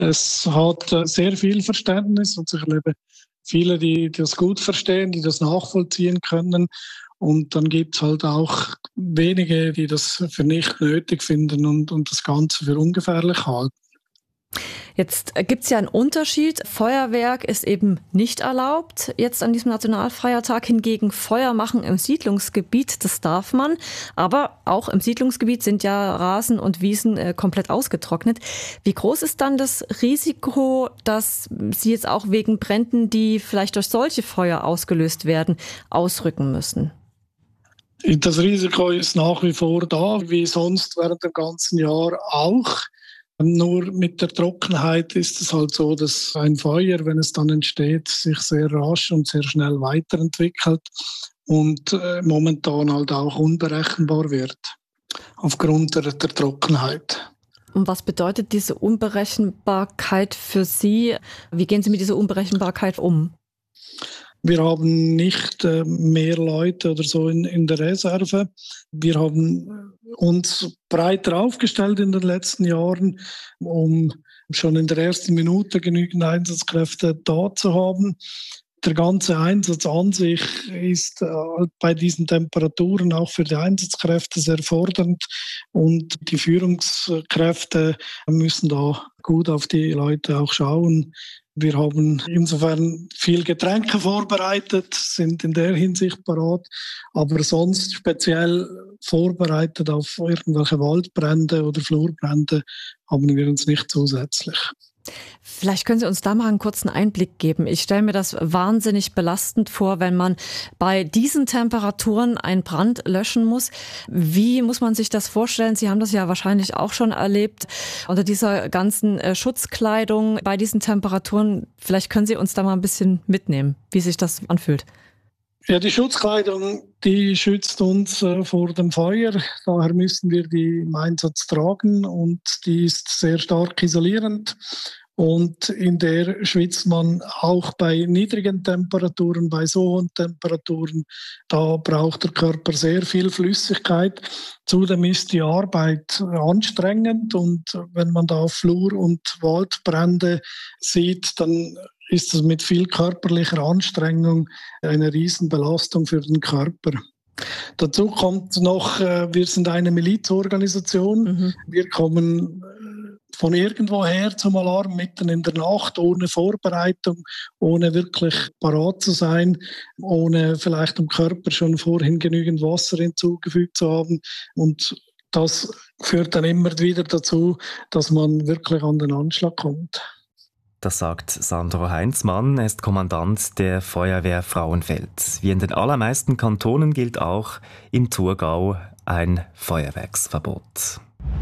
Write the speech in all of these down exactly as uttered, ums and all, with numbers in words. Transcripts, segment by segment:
Es hat äh, sehr viel Verständnis und ich erlebe viele, die, die das gut verstehen, die das nachvollziehen können. Und dann gibt es halt auch wenige, die das für nicht nötig finden und, und das Ganze für ungefährlich halten. Jetzt gibt es ja einen Unterschied. Feuerwerk ist eben nicht erlaubt jetzt an diesem Nationalfeiertag. Hingegen Feuer machen im Siedlungsgebiet, das darf man. Aber auch im Siedlungsgebiet sind ja Rasen und Wiesen äh, komplett ausgetrocknet. Wie groß ist dann das Risiko, dass Sie jetzt auch wegen Bränden, die vielleicht durch solche Feuer ausgelöst werden, ausrücken müssen? Das Risiko ist nach wie vor da, wie sonst während dem ganzen Jahr auch. Nur mit der Trockenheit ist es halt so, dass ein Feuer, wenn es dann entsteht, sich sehr rasch und sehr schnell weiterentwickelt und äh, momentan halt auch unberechenbar wird aufgrund der, der Trockenheit. Und was bedeutet diese Unberechenbarkeit für Sie? Wie gehen Sie mit dieser Unberechenbarkeit um? Wir haben nicht äh, mehr Leute oder so in, in der Reserve. Wir haben uns breiter aufgestellt in den letzten Jahren, um schon in der ersten Minute genügend Einsatzkräfte da zu haben. Der ganze Einsatz an sich ist äh, bei diesen Temperaturen auch für die Einsatzkräfte sehr fordernd und die Führungskräfte müssen da gut auf die Leute auch schauen. Wir haben insofern viel Getränke vorbereitet, sind in der Hinsicht parat, aber sonst speziell vorbereitet auf irgendwelche Waldbrände oder Flurbrände haben wir uns nicht zusätzlich. Vielleicht können Sie uns da mal einen kurzen Einblick geben. Ich stelle mir das wahnsinnig belastend vor, wenn man bei diesen Temperaturen einen Brand löschen muss. Wie muss man sich das vorstellen? Sie haben das ja wahrscheinlich auch schon erlebt. Unter dieser ganzen äh, Schutzkleidung bei diesen Temperaturen, vielleicht können Sie uns da mal ein bisschen mitnehmen, wie sich das anfühlt. Ja, die Schutzkleidung, die schützt uns äh, vor dem Feuer. Daher müssen wir die im Einsatz tragen und die ist sehr stark isolierend. Und in der schwitzt man auch bei niedrigen Temperaturen, bei so hohen Temperaturen. Da braucht der Körper sehr viel Flüssigkeit. Zudem ist die Arbeit anstrengend und wenn man da Flur- und Waldbrände sieht, dann ist es mit viel körperlicher Anstrengung eine Riesenbelastung für den Körper. Dazu kommt noch, wir sind eine Milizorganisation. Mhm. Wir kommen von irgendwoher zum Alarm mitten in der Nacht, ohne Vorbereitung, ohne wirklich parat zu sein, ohne vielleicht dem Körper schon vorhin genügend Wasser hinzugefügt zu haben. Und das führt dann immer wieder dazu, dass man wirklich an den Anschlag kommt. Das sagt Sandro Heinzmann, er ist Kommandant der Feuerwehr Frauenfeld. Wie in den allermeisten Kantonen gilt auch im Thurgau ein Feuerwerksverbot.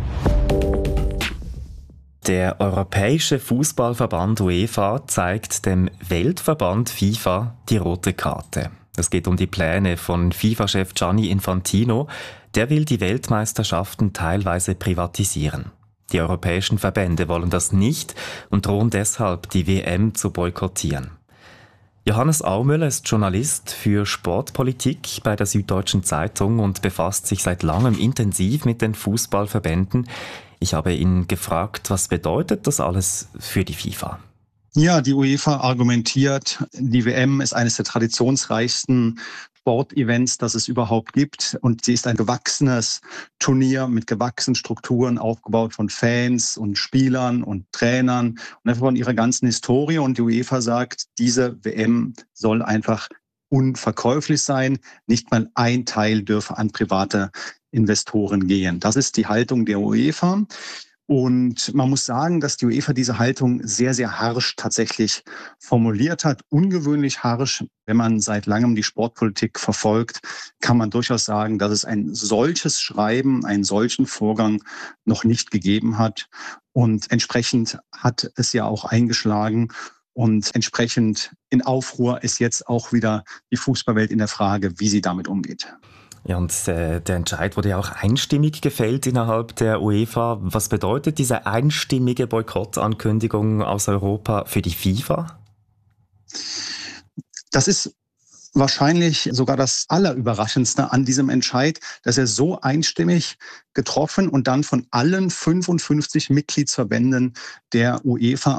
Der Europäische Fußballverband UEFA zeigt dem Weltverband FIFA die rote Karte. Es geht um die Pläne von FIFA-Chef Gianni Infantino. Der will die Weltmeisterschaften teilweise privatisieren. Die europäischen Verbände wollen das nicht und drohen deshalb, die W M zu boykottieren. Johannes Aumüller ist Journalist für Sportpolitik bei der Süddeutschen Zeitung und befasst sich seit langem intensiv mit den Fußballverbänden. Ich habe ihn gefragt, was bedeutet das alles für die FIFA? Ja, die UEFA argumentiert, die W M ist eines der traditionsreichsten Sportevents, das es überhaupt gibt. Und sie ist ein gewachsenes Turnier mit gewachsenen Strukturen, aufgebaut von Fans und Spielern und Trainern und einfach von ihrer ganzen Historie. Und die UEFA sagt, diese W M soll einfach unverkäuflich sein. Nicht mal ein Teil dürfe an private Investoren gehen. Das ist die Haltung der UEFA. Und man muss sagen, dass die UEFA diese Haltung sehr, sehr harsch tatsächlich formuliert hat. Ungewöhnlich harsch. Wenn man seit langem die Sportpolitik verfolgt, kann man durchaus sagen, dass es ein solches Schreiben, einen solchen Vorgang noch nicht gegeben hat. Und entsprechend hat es ja auch eingeschlagen. Und entsprechend in Aufruhr ist jetzt auch wieder die Fußballwelt in der Frage, wie sie damit umgeht. Ja, und äh, der Entscheid wurde ja auch einstimmig gefällt innerhalb der UEFA. Was bedeutet diese einstimmige Boykottankündigung aus Europa für die FIFA? Das ist wahrscheinlich sogar das Allerüberraschendste an diesem Entscheid, dass er so einstimmig getroffen und dann von allen fünfundfünfzig Mitgliedsverbänden der UEFA